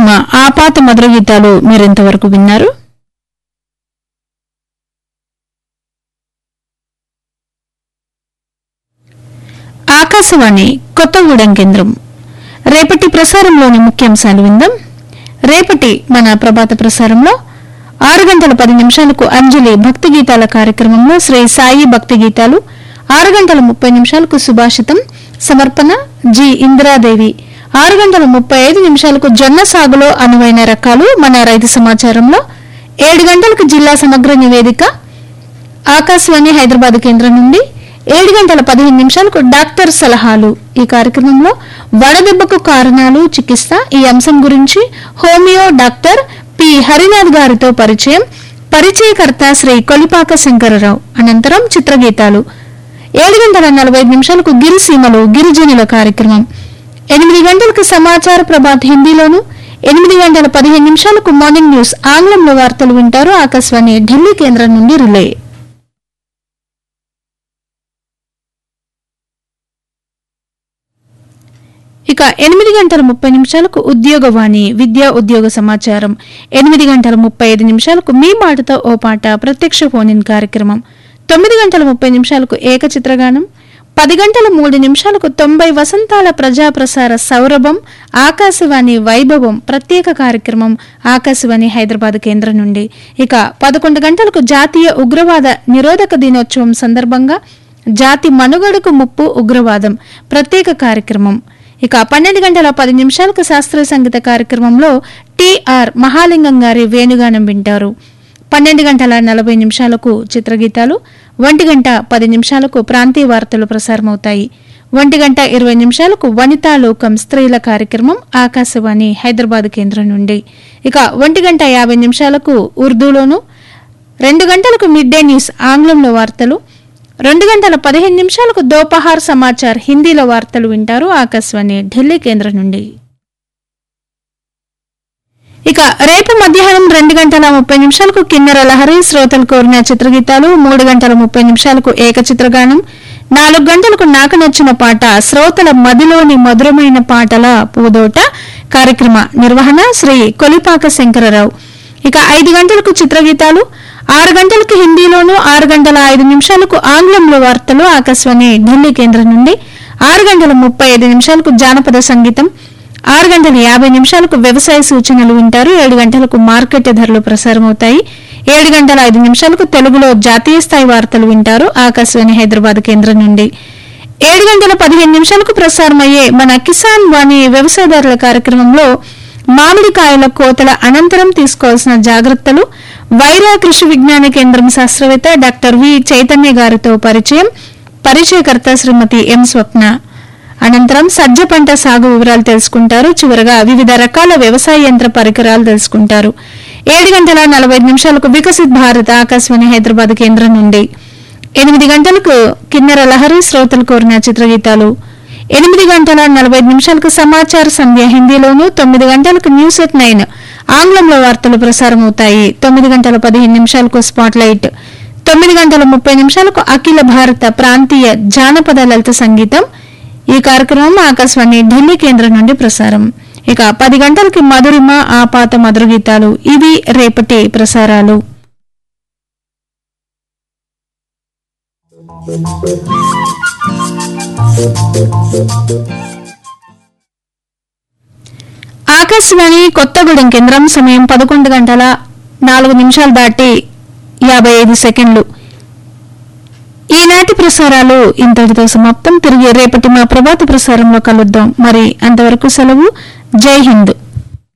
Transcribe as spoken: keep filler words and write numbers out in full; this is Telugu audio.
మధురిమ ఆపాత మధుర గీతాలు మీరింతవరకు విన్నారు. ఆకాశవాణి కొత్తగూడెం కేంద్రం. రేపటి ప్రసారంలోని ముఖ్యాంశాలు విందాం. రేపటి మన ప్రభాత ప్రసారంలో ఆరు గంటల పది నిమిషాలకు అంజలి భక్తి గీతాల కార్యక్రమంలో శ్రీ సాయి భక్తి గీతాలు, ఆరు గంటల ముప్పై నిమిషాలకు సుభాషితం, సమర్పణ జి ఇందిరాదేవి, ఆరు గంటల ముప్పై ఐదు నిమిషాలకు జొన్న సాగులో అనువైన రకాలు మన రైతు సమాచారంలో, ఏడు గంటలకు జిల్లా సమగ్ర నివేదిక ఆకాశవాణి హైదరాబాద్ కేంద్రం నుండి, ఏడు గంటల పదిహేను నిమిషాలకు డాక్టర్ సలహాలు. ఈ కార్యక్రమంలో వడదెబ్బకు కారణాలు, చికిత్స ఈ అంశం గురించి హోమియో డాక్టర్ పి హరినాథ్ గారితో పరిచయం, పరిచయకర్త శ్రీ కొలిపాక శంకరరావు. అనంతరం చిత్రగీతాలు. ఏడు గంటల నలభై ఐదు నిమిషాలకు గిరిసీమలు గిరిజనుల కార్యక్రమం, ఎనిమిది గంటలకు సమాచార ప్రభాత్ హిందీలోను, ఎనిమిది గంటల పదిహేను నిమిషాలకు మార్నింగ్ న్యూస్ ఆంగ్లంలో వార్తలు వింటారు ఆకాశవాణి ఢిల్లీ కేంద్రం నుండి రిలే. ఇక ఎనిమిది గంటల ముప్పై నిమిషాలకు ఉద్యోగవాణి విద్యా ఉద్యోగ సమాచారం, ఎనిమిది గంటల ముప్పై ఐదు నిమిషాలకు మీ మాటతో ఓ పాట ప్రత్యక్ష ఫోన్ ఇన్ కార్యక్రమం, తొమ్మిది గంటల ముప్పై నిమిషాలకు ఏకచిత్రగానం, పది గంటల మూడు నిమిషాలకు తొంభై వసంతాల ప్రజాప్రసార సౌరభం ఆకాశవాణి వైభవం ప్రత్యేక కార్యక్రమం ఆకాశవాణి హైదరాబాద్ కేంద్రం నుండి. ఇక పదకొండు గంటలకు జాతీయ ఉగ్రవాద నిరోధక దినోత్సవం సందర్భంగా జాతి మనుగడకు ముప్పు ఉగ్రవాదం ప్రత్యేక కార్యక్రమం. ఇక పన్నెండు గంటల పది నిమిషాలకు శాస్త్రీయ సంగీత కార్యక్రమంలో టిఆర్ మహాలింగం గారి వేణుగానం వింటారు. పన్నెండు గంటల నలభై నిమిషాలకు చిత్రగీతాలు, ఒంటి గంట పది నిమిషాలకు ప్రాంతీయ వార్తలు ప్రసారమవుతాయి. ఒంటి గంట ఇరవై నిమిషాలకు వనితా లోకం స్త్రీల కార్యక్రమం ఆకాశవాణి హైదరాబాద్ కేంద్రం నుండి. ఇక ఒంటి గంట యాభై నిమిషాలకు ఉర్దూలోను, రెండు గంటలకు మిడ్ డే న్యూస్ ఆంగ్లంలో వార్తలు, రెండు గంటల పదిహేను నిమిషాలకు దోపహార్ సమాచార్ హిందీలో వార్తలు వింటారు ఆకాశవాణి ఢిల్లీ కేంద్రం నుండి. ఇక రేపు మధ్యాహ్నం రెండు గంటల ముప్పై నిమిషాలకు కిన్నెర లహరి శ్రోతలు కోరిన చిత్రగీతాలు, మూడు గంటల ముప్పై నిమిషాలకు ఏకచిత్రగానం, నాలుగు గంటలకు నాకు నచ్చిన పాట శ్రోతల మదిలోని మధురమైన పాటల పూదోట కార్యక్రమ నిర్వహణ శ్రీ కొలిపాక శంకరరావు. ఇక ఐదు గంటలకు చిత్రగీతాలు, ఆరు గంటలకు హిందీలోను, ఆరు గంటల ఐదు నిమిషాలకు ఆంగ్లంలో వార్తలు ఆకాశవాణి ఢిల్లీ కేంద్రం నుండి, ఆరు గంటల ముప్పై ఐదు నిమిషాలకు జానపద సంగీతం, ఆరు గంటల యాభై నిమిషాలకు వ్యవసాయ సూచనలు వింటారు. ఏడు గంటలకు మార్కెట్ ధరలు ప్రసారమవుతాయి. ఏడు గంటల ఐదు నిమిషాలకు తెలుగులో జాతీయ స్థాయి వార్తలు వింటారు ఆకాశవాణి హైదరాబాద్ కేంద్రం నుండి. ఏడు గంటల పదిహేను నిమిషాలకు ప్రసారమయ్యే మన కిసాన్ వాణి వ్యవసాయదారుల కార్యక్రమంలో మామిడికాయల కోతల అనంతరం తీసుకోవాల్సిన జాగ్రత్తలు వైరా కృషి విజ్ఞాన కేంద్రం శాస్త్రవేత్త డాక్టర్ వి చైతన్య గారితో పరిచయం, పరిచయకర్త శ్రీమతి ఎం స్వప్న. అనంతరం సజ్జ పంట సాగు వివరాలు తెలుసుకుంటారు. చివరగా వివిధ రకాల వ్యవసాయ యంత్ర పరికరాలు తెలుసుకుంటారు. ఏడు గంటల నలభై ఐదు నిమిషాలకు వికసిత్ భారత్ ఆకాశవాణి హైదరాబాద్ కేంద్రం నుండి, ఎనిమిది గంటలకు కిన్నెర లహరి శ్రోతలు కోరిన చిత్రగీతాలు, ఎనిమిది గంటల నలభై ఐదు నిమిషాలకు సమాచార సంధ్య హిందీలోను, తొమ్మిది గంటలకు న్యూస్ ఎట్ నైన్ ఆంగ్లంలో వార్తలు ప్రసారమవుతాయి. తొమ్మిది గంటల పదిహేను నిమిషాలకు స్పాట్ లైట్, తొమ్మిది గంటల ముప్పై నిమిషాలకు అఖిల భారత ప్రాంతీయ జానపద లలిత సంగీతం. ఈ కార్యక్రమం ఆకాశవాణి ఢిల్లీ కేంద్రం నుండి ప్రసారం. ఇక పది గంటలకి మధురిమ ఆపాత మధుర గీతాలు. ఇవి రేపటి ప్రసారాలు. ఆకాశవాణి కొత్తగూడెం కేంద్రం సమయం పదకొండు గంటల నాలుగు నిమిషాలు దాటి యాభై ఐదు సెకండ్లు. ఈనాటి ప్రసారాలు ఇంతటితో సమాప్తం. తిరిగి రేపటి మా ప్రభాత ప్రసారంలో కలుద్దాం. మరి అంతవరకు సెలవు. జై హింద్.